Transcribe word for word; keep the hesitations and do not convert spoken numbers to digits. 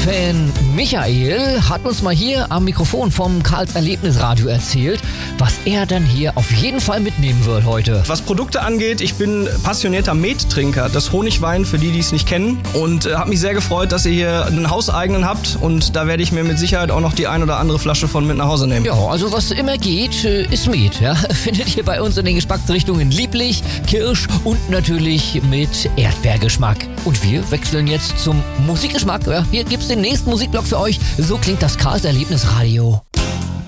Karls-Fan Michael hat uns mal hier am Mikrofon vom Karls Erlebnisradio erzählt, was er dann hier auf jeden Fall mitnehmen wird heute. Was Produkte angeht, ich bin passionierter Mettrinker des Honigwein, für die, die es nicht kennen. Und äh, habe mich sehr gefreut, dass ihr hier einen hauseigenen habt. Und da werde ich mir mit Sicherheit auch noch die ein oder andere Flasche von mit nach Hause nehmen. Ja, also was immer geht, ist Met. Ja? Findet ihr bei uns in den Geschmacksrichtungen lieblich, Kirsch und natürlich mit Erdbeergeschmack. Und wir wechseln jetzt zum Musikgeschmack. Ja? Hier gibt's den nächsten Musikblock für euch. So klingt das Karls Erlebnisradio.